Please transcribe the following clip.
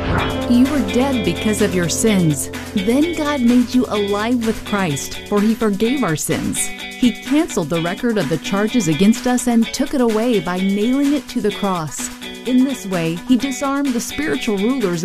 You were dead because of your sins. Then God made you alive with Christ, for He forgave our sins. He canceled the record of the charges against us and took it away by nailing it to the cross. In this way, He disarmed the spiritual rulers